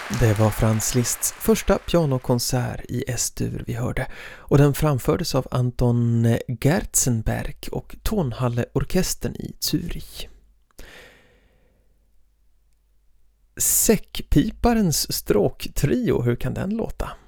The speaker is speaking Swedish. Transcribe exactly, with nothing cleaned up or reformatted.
Det var Franz Liszts första pianokonsert i S-dur vi hörde, och den framfördes av Anton Gerzenberg och Tonhalleorkestern i Zürich. Säckpiparens stråktrio, hur kan den låta?